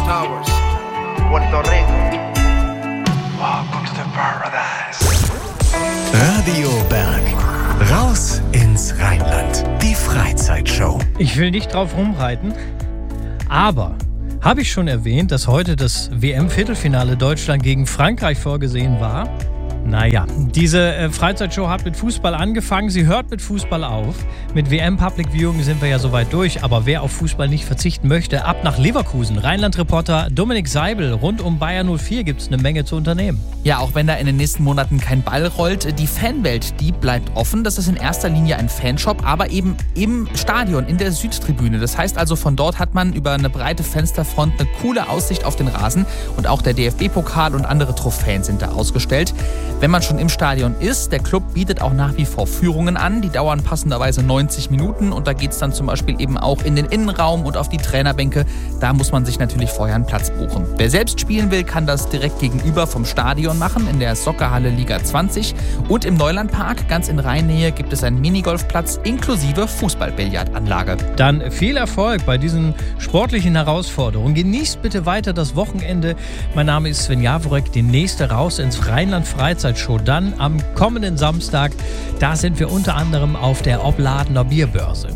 Towers, Puerto Rico. Welcome to the paradise. Radio Berg. Raus ins Rheinland. Die Freizeitshow. Ich will nicht drauf rumreiten, aber habe ich schon erwähnt, dass heute das WM-Viertelfinale Deutschland gegen Frankreich vorgesehen war? Naja, diese Freizeitshow hat mit Fußball angefangen, sie hört mit Fußball auf. Mit WM-Public Viewing sind wir ja soweit durch, aber wer auf Fußball nicht verzichten möchte, ab nach Leverkusen. Rheinland-Reporter Dominik Seibel, rund um Bayern 04 gibt es eine Menge zu unternehmen. Ja, auch wenn da in den nächsten Monaten kein Ball rollt, die Fanwelt, die bleibt offen. Das ist in erster Linie ein Fanshop, aber eben im Stadion, in der Südtribüne. Das heißt also, von dort hat man über eine breite Fensterfront eine coole Aussicht auf den Rasen. Und auch der DFB-Pokal und andere Trophäen sind da ausgestellt. Wenn man schon im Stadion ist, der Club bietet auch nach wie vor Führungen an. Die dauern passenderweise 90 Minuten und da geht es dann zum Beispiel eben auch in den Innenraum und auf die Trainerbänke. Da muss man sich natürlich vorher einen Platz buchen. Wer selbst spielen will, kann das direkt gegenüber vom Stadion machen, in der Soccerhalle Liga 20. Und im Neulandpark, ganz in Rheinnähe, gibt es einen Minigolfplatz inklusive Fußballbillardanlage. Dann viel Erfolg bei diesen sportlichen Herausforderungen. Genießt bitte weiter das Wochenende. Mein Name ist Sven Jaworek. Die nächste Raus ins Rheinland Freizeitshow dann am kommenden Samstag. Da sind wir unter anderem auf der Opladener Bierbörse.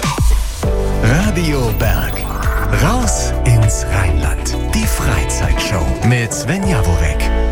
Radio Berg. Raus ins Rheinland. Die Freizeitshow mit Sven Jaworek.